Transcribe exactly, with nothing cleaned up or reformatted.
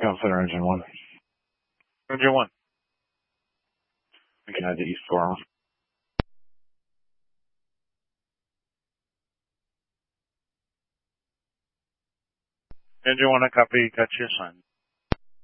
Scout Center, Engine one. Engine one. We can head to East Forum. Engine one, I copy. Got you assigned.